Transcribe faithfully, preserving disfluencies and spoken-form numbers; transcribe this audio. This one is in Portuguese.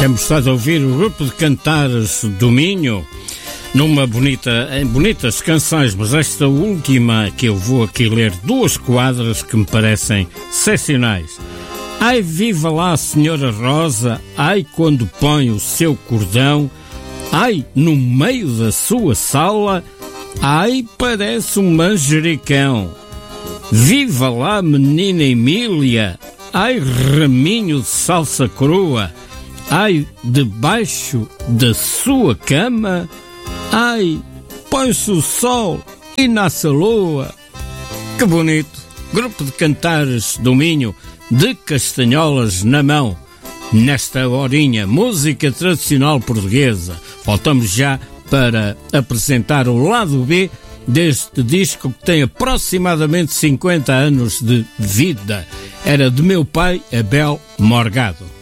Temos estado a ouvir o grupo de cantares do Minho numa bonita, em bonitas canções, mas esta última que eu vou aqui ler, duas quadras que me parecem excepcionais. Ai, viva lá a Senhora Rosa, ai, quando põe o seu cordão, ai, no meio da sua sala, ai, parece um manjericão. Viva lá, menina Emília, ai, raminho de salsa crua, ai, debaixo da sua cama, ai, põe-se o sol e nasce a lua. Que bonito! Grupo de cantares do Minho, de castanholas na mão, nesta horinha, música tradicional portuguesa. Voltamos já para apresentar o lado B deste disco que tem aproximadamente cinquenta anos de vida. Era de meu pai, Abel Morgado.